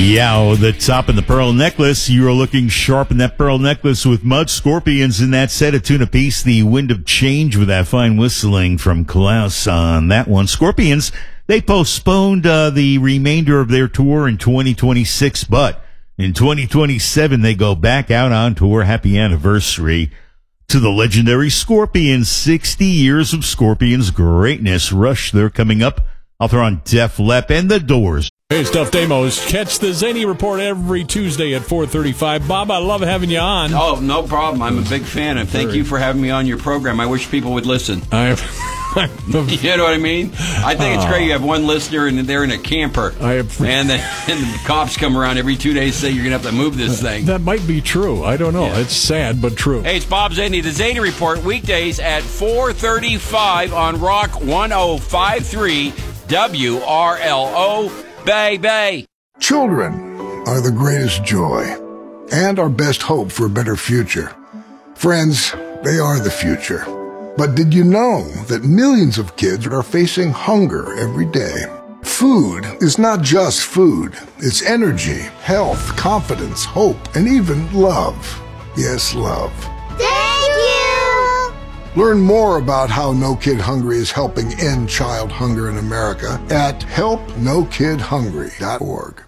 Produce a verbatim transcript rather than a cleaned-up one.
Yeah, the top and the pearl necklace. You are looking sharp in that pearl necklace with Mud Scorpions in that set, a tune apiece. The Wind of Change with that fine whistling from Klaus on that one. Scorpions, they postponed uh, the remainder of their tour in twenty twenty-six, but in twenty twenty-seven they go back out on tour. Happy anniversary to the legendary Scorpions. sixty years of Scorpions greatness. Rush, they're coming up. I'll throw on Def Lepp and The Doors. Hey, Stuffed Amos. Catch the Zany Report every Tuesday at four thirty-five. Bob, I love having you on. Oh, no problem. I'm a big fan, and thank you for having me on your program. I wish people would listen. I You know what I mean? I think it's great you have one listener, and they're in a camper. I have, and, the, and the cops come around every two days and say you're going to have to move this thing. That might be true. I don't know. Yeah. It's sad, but true. Hey, it's Bob Zany, the Zany Report, weekdays at four thirty-five on Rock one oh five point three W R L O. Bay, bay. Children are the greatest joy and our best hope for a better future. Friends, they are the future. But did you know that millions of kids are facing hunger every day? Food is not just food. It's energy, health, confidence, hope, and even love. Yes, love. Thank you! Learn more about how No Kid Hungry is helping end child hunger in America at help no kid hungry dot org.